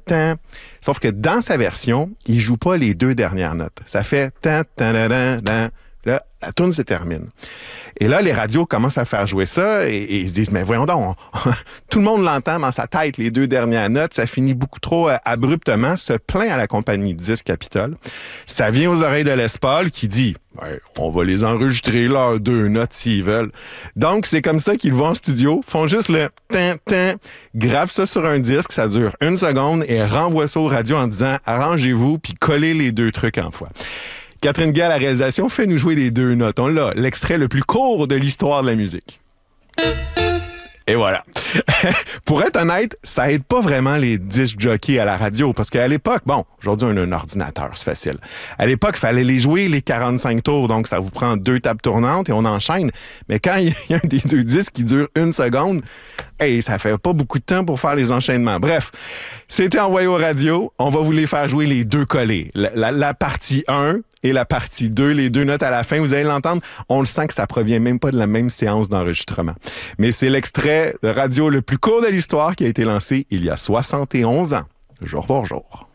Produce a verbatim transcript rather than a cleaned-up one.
tan. Sauf que dans sa version, il joue pas les deux dernières notes. Ça fait tan, tan, tan, tan, tan. Là, la tourne se termine. Et là, les radios commencent à faire jouer ça et, et ils se disent, mais voyons donc, on, tout le monde l'entend dans sa tête, les deux dernières notes, ça finit beaucoup trop euh, abruptement, se plaint à la compagnie de disques Capitol. Ça vient aux oreilles de Les Paul qui dit, ouais, on va les enregistrer leurs deux notes s'ils veulent. Donc, c'est comme ça qu'ils vont en studio, font juste le tin, tin, gravent ça sur un disque, ça dure une seconde et renvoient ça aux radios en disant, arrangez-vous puis collez les deux trucs en fois. Catherine Gay, à la réalisation, fait nous jouer les deux notes. On l'a, l'extrait le plus court de l'histoire de la musique. Et voilà. Pour être honnête, ça aide pas vraiment les disc jockeys à la radio, parce qu'à l'époque, bon, aujourd'hui on a un ordinateur, c'est facile. À l'époque, il fallait les jouer les quarante-cinq tours, donc ça vous prend deux tables tournantes et on enchaîne. Mais quand il y a un des deux disques qui dure une seconde, hey, ça fait pas beaucoup de temps pour faire les enchaînements. Bref, c'était envoyé aux radios. On va vous les faire jouer les deux collés. La, la, la partie un et la partie deux, les deux notes à la fin, vous allez l'entendre. On le sent que ça provient même pas de la même séance d'enregistrement. Mais c'est l'extrait de radio le plus court de l'histoire qui a été lancé il y a soixante et onze ans, jour pour jour.